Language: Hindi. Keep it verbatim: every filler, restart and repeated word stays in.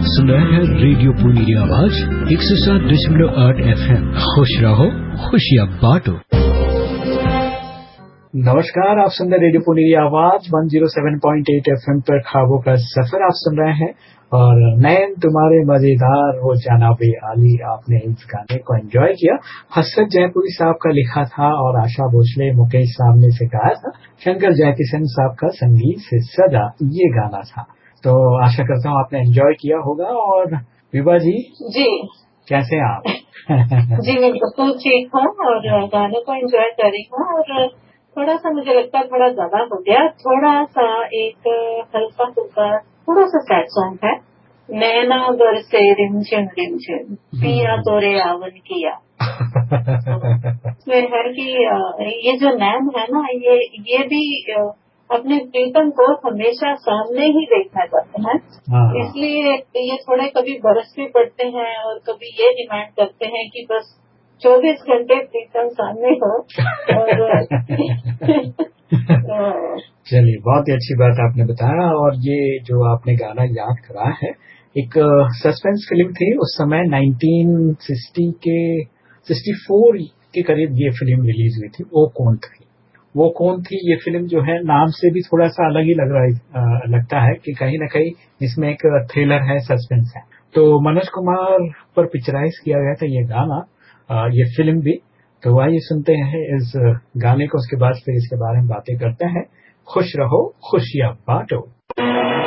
सुन रहे हैं रेडियो पुनीरी आवाज एक सौ सात दशमलव आठ एफ एम। खुश रहो, खुशियाँ बांटो। नमस्कार, आप सुन रहे रेडियो पुनीरी आवाज एक सौ सात पॉइंट आठ एफ एम पर ख्वाबों का सफर आप सुन रहे हैं। और नैन तुम्हारे मजेदार हो जाना बे आली, आपने इस गाने को एंजॉय किया। हसरत जयपुरी साहब का लिखा था और आशा भोसले मुकेश साहब ने से गाया था। शंकर जयकिशन साहब का संगीत से सजा ये गाना था। तो आशा करता हूँ आपने एंजॉय किया होगा। और विभा जी जी कैसे हैं आप? जी मैं बिल्कुल ठीक हूँ और गाने को एंजॉय कर रही हूँ। और थोड़ा सा मुझे लगता है थोड़ा ज्यादा हो गया, थोड़ा सा एक हल्का फुल्का थोड़ा सा सैड सॉन्ग है। नैना बरसे रिमझिम रिमझिम पिया तोरे आवन किया। इसमें है कि ये जो नैन है ना, ये ये भी अपने प्रीतम को हमेशा सामने ही देखना चाहते हैं। इसलिए ये थोड़े कभी बरस भी पड़ते हैं और कभी ये डिमांड करते हैं कि बस चौबीस घंटे प्रीतम सामने हो। और चलिए, बहुत ही अच्छी बात आपने बताया। और ये जो आपने गाना याद करा है, एक सस्पेंस फिल्म थी उस समय उन्नीस सौ साठ के चौंसठ के करीब ये फिल्म रिलीज हुई थी। वो कौन थी वो कौन थी ये फिल्म जो है, नाम से भी थोड़ा सा अलग ही लग रहा है, लगता है कि कहीं ना कहीं इसमें एक थ्रिलर है, सस्पेंस है। तो मनोज कुमार पर पिक्चराइज किया गया था ये गाना, ये फिल्म भी। तो आइए सुनते हैं इस गाने को, उसके बाद फिर इसके बारे में बातें करते हैं। खुश रहो, खुशियां बांटो।